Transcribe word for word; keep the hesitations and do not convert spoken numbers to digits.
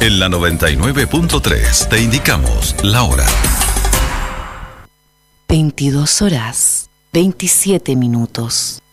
En la noventa y nueve punto tres te indicamos la hora. veintidós horas, veintisiete minutos.